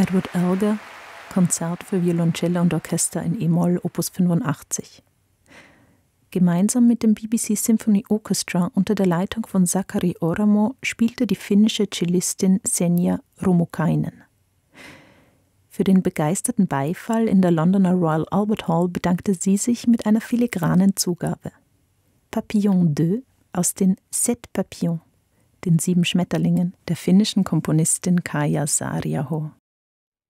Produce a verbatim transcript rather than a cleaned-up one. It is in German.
Edward Elgar, Konzert für Violoncelle und Orchester in e-Moll, Opus fünfundachtzig. Gemeinsam mit dem B B C Symphony Orchestra unter der Leitung von Sakari Oramo spielte die finnische Cellistin Senja Rummukainen. Für den begeisterten Beifall in der Londoner Royal Albert Hall bedankte sie sich mit einer filigranen Zugabe. Papillon zwei aus den Sept Papillons, den sieben Schmetterlingen, der finnischen Komponistin Kaija Saariaho.